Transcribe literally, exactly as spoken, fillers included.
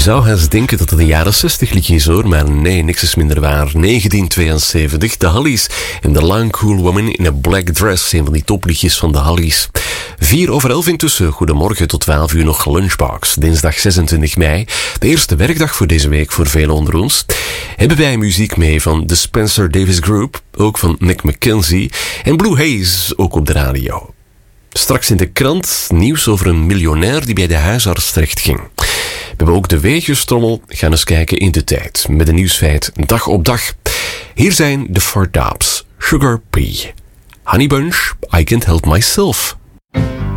zou haast denken dat het een jaren zestig liedje is hoor, maar nee, niks is minder waar. negentien tweeënzeventig, de Hollies en The Long Cool Woman in a Black Dress, een van die topliedjes van de Hollies. Vier over elf intussen, goedemorgen tot twaalf uur nog Lunchbox, dinsdag zesentwintig mei, de eerste werkdag voor deze week voor velen onder ons. Hebben wij muziek mee van de Spencer Davis Group, ook van Nick McKenzie en Blue Haze, ook op de radio. Straks in de krant nieuws over een miljonair die bij de huisarts terecht ging. We hebben ook de weegjestrommel. Gaan eens kijken in de tijd met een nieuwsfeit dag op dag. Hier zijn de Four Tops, Sugar P, Honey Bunch, I Can't Help Myself.